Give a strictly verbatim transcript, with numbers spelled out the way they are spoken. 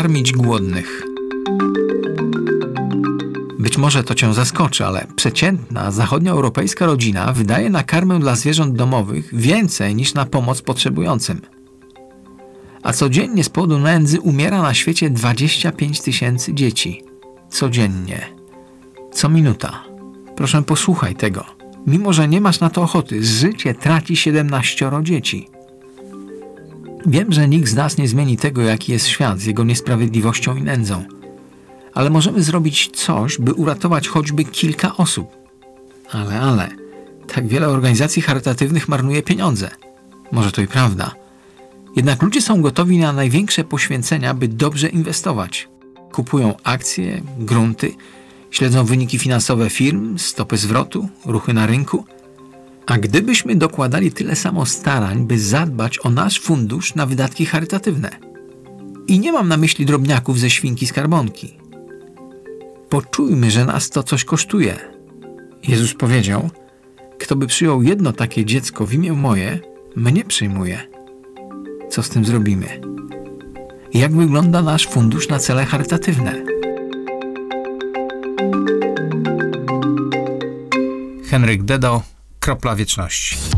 karmić głodnych. Być może to cię zaskoczy, ale przeciętna zachodnioeuropejska rodzina wydaje na karmę dla zwierząt domowych więcej niż na pomoc potrzebującym. A codziennie z powodu nędzy umiera na świecie dwadzieścia pięć tysięcy dzieci. Codziennie. Co minuta. Proszę, posłuchaj tego. Mimo że nie masz na to ochoty, życie traci siedemnaścioro dzieci. Wiem, że nikt z nas nie zmieni tego, jaki jest świat z jego niesprawiedliwością i nędzą. Ale możemy zrobić coś, by uratować choćby kilka osób. Ale, ale, tak wiele organizacji charytatywnych marnuje pieniądze. Może to i prawda. Jednak ludzie są gotowi na największe poświęcenia, by dobrze inwestować. Kupują akcje, grunty, śledzą wyniki finansowe firm, stopy zwrotu, ruchy na rynku. A gdybyśmy dokładali tyle samo starań, by zadbać o nasz fundusz na wydatki charytatywne. I nie mam na myśli drobniaków ze świnki skarbonki. Poczujmy, że nas to coś kosztuje. Jezus powiedział, kto by przyjął jedno takie dziecko w imię moje, mnie przyjmuje. Co z tym zrobimy? Jak wygląda nasz fundusz na cele charytatywne? Henryk Dedo, Kropla Wieczności.